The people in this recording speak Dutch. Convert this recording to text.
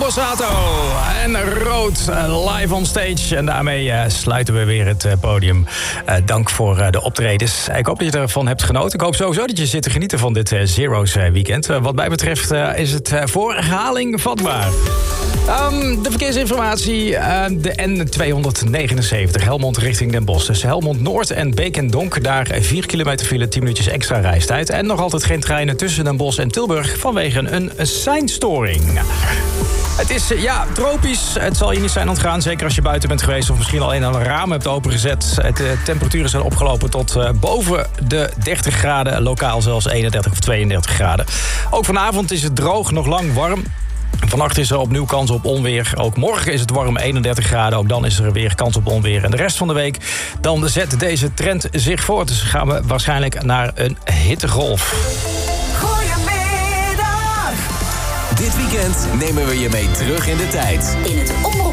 Borsato en Rood live on stage. En daarmee sluiten we weer het podium. Dank voor de optredens. Ik hoop dat je ervan hebt genoten. Ik hoop sowieso dat je zit te genieten van dit Zero's weekend. Wat mij betreft is het voor herhaling vatbaar. De verkeersinformatie. De N279 Helmond richting Den Bosch. Dus Helmond Noord en Beek en Donk. Daar 4 kilometer file, 10 minuutjes extra reistijd. En nog altijd geen treinen tussen Den Bosch en Tilburg vanwege een seinstoring. Het is tropisch. Het zal je niet zijn ontgaan. Zeker als je buiten bent geweest of misschien alleen al een raam hebt opengezet. De temperaturen zijn opgelopen tot boven de 30 graden. Lokaal zelfs 31 of 32 graden. Ook vanavond is het droog, nog lang warm. Vannacht is er opnieuw kans op onweer. Ook morgen is het warm, 31 graden. Ook dan is er weer kans op onweer. En de rest van de week, dan zet deze trend zich voort. Dus gaan we waarschijnlijk naar een hittegolf. Dit weekend nemen we je mee terug in de tijd. In het Omroep